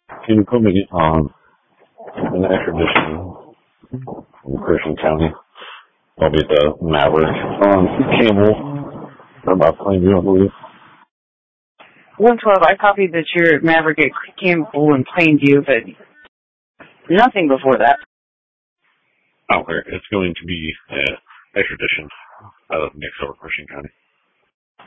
Can you put me on an extradition in Christian County? I'll be the Maverick on Campbell. Or about Plainview, I believe. 112, I copied that you're Maverick at Campbell and Plainview, but nothing before that. Okay, it's going to be extradition out of next over Christian County.